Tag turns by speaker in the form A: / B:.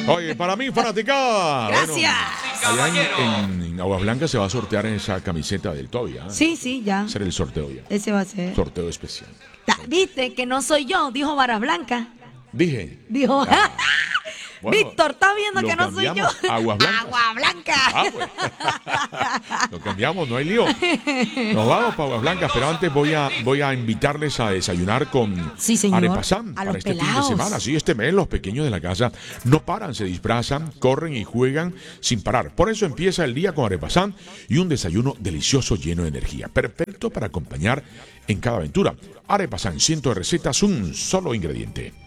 A: Oye, para mí, fanaticada.
B: Gracias.
A: Bueno, allá en Aguas Blancas se va a sortear esa camiseta del Toby.
B: Sí, ya.
A: Será el sorteo ya.
B: Ese va a ser.
A: Sorteo especial.
B: ¿Viste que no soy yo? Dijo Varas Blancas.
A: Dije.
B: Dijo.
A: Bueno,
B: Víctor, ¿estás viendo que no soy yo?
A: Aguas Blancas.
B: Agua Blanca.
A: Pues. Lo cambiamos, no hay lío. Nos vamos para Aguas Blancas, pero antes voy a invitarles a desayunar con Arepasán para este fin de semana. Sí, este mes los pequeños de la casa no paran, se disfrazan, corren y juegan sin parar. Por eso empieza el día con Arepasán y un desayuno delicioso lleno de energía. Perfecto para acompañar en cada aventura. Arepasán, 100 recetas, un solo ingrediente.